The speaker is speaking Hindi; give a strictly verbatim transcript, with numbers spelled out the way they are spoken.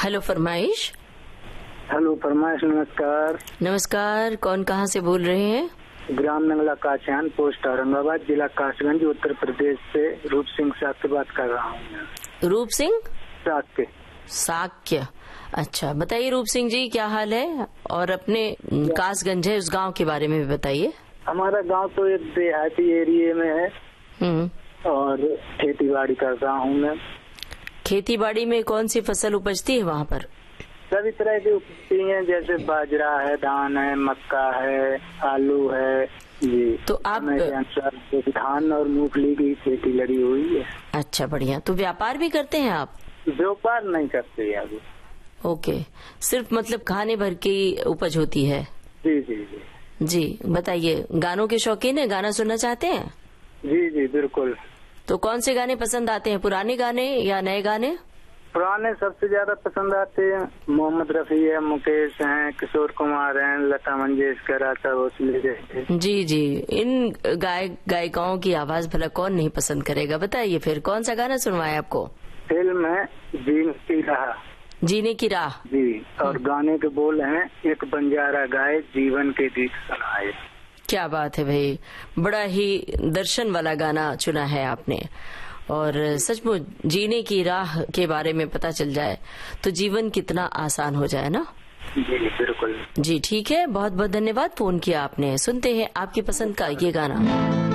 हेलो फरमाइश। हेलो फरमाइश, नमस्कार। नमस्कार, कौन कहाँ से बोल रहे हैं? ग्राम नंगला काशियान, पोस्ट औरंगाबाद, जिला कासगंज, उत्तर प्रदेश से रूप सिंह साक्य बात कर रहा हूँ। रूप सिंह साक्य। साक्य, अच्छा बताइए रूप सिंह जी, क्या हाल है? और अपने कासगंज है उस गांव के बारे में भी बताइए। हमारा गांव तो एक देहाती एरिया में है हम्म और खेती बाड़ी करता हूँ मैं। खेती बाड़ी में कौन सी फसल उपजती है वहाँ पर? सभी तरह की उपजती हैं, जैसे बाजरा है, धान है, मक्का है, आलू है जी। तो आप धान और मूंगफली की खेती लगी हुई है। अच्छा बढ़िया। तो व्यापार भी करते हैं आप? व्यापार नहीं करते अभी। ओके, सिर्फ मतलब खाने भर की उपज होती है। जी जी जी जी बताइए, गानों के शौकीन है, गाना सुनना चाहते हैं? जी जी बिल्कुल। तो कौन से गाने पसंद आते हैं, पुराने गाने या नए गाने? पुराने सबसे ज्यादा पसंद आते हैं। मोहम्मद रफी है, मुकेश हैं, किशोर कुमार हैं, लता मंगेशकर, आशा भोसले जैसे। जी जी, इन गायक गायिकाओं की आवाज भला कौन नहीं पसंद करेगा। बताइए फिर कौन सा गाना सुनवाए आपको? फिल्म है जीने की राह। जीने की राह जी, और गाने के बोल हैं, एक बंजारा गाए जीवन के गीत सुनाए। क्या बात है भाई, बड़ा ही दर्शन वाला गाना चुना है आपने। और सचमुच जीने की राह के बारे में पता चल जाए तो जीवन कितना आसान हो जाए ना। जी बिल्कुल। जी ठीक है, बहुत बहुत धन्यवाद फोन किया आपने। सुनते हैं आपकी पसंद का ये गाना।